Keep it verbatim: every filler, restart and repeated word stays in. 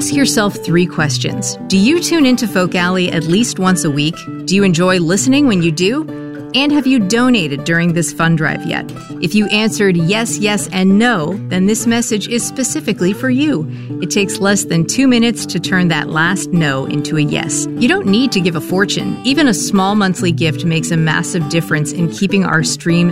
Ask yourself three questions. Do you tune into Folk Alley at least once a week? Do you enjoy listening when you do? And have you donated during this fund drive yet? If you answered yes, yes, and no, then this message is specifically for you. It takes less than two minutes to turn that last no into a yes. You don't need to give a fortune. Even a small monthly gift makes a massive difference in keeping our stream